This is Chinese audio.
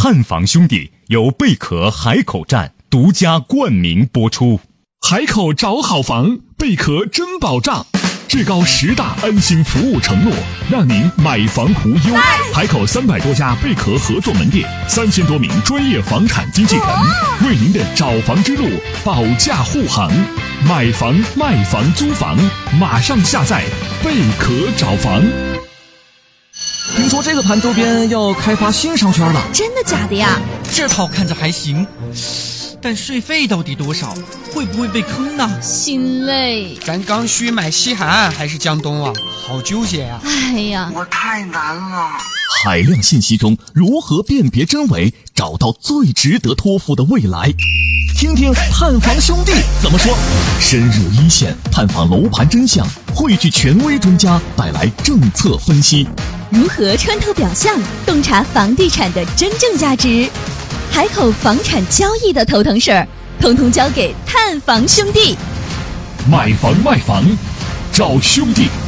探房兄弟由贝壳海口站独家冠名播出。 海口找好房，贝壳真保障，至高10大安心服务承诺，让您买房无忧。海口300多家贝壳合作门店，3000多名专业房产经纪人，为您的找房之路保驾护航。买房、卖房、租房，马上下载贝壳找房。 听说这个盘周边要开发新商圈了， 真的假的呀？ 这套看着还行，但税费到底多少？会不会被坑呢？ 心累。 咱刚需买西海岸还是江东啊？好纠结啊！ 哎呀， 我太难了。 海量信息中如何辨别真伪，找到最值得托付的未来？听听探房兄弟怎么说。深入一线，探访楼盘真相，汇聚权威专家，带来政策分析。 如何穿透表象，洞察房地产的真正价值？海口房产交易的头疼事儿，统统交给探房兄弟。 买房卖房，找兄弟。